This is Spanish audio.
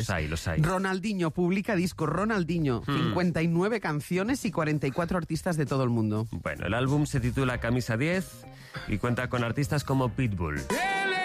Los hay. Ronaldinho publica disco Ronaldinho, 59 canciones y 44 artistas de todo el mundo. Bueno, el álbum se titula Camisa 10 y cuenta con artistas como Pitbull.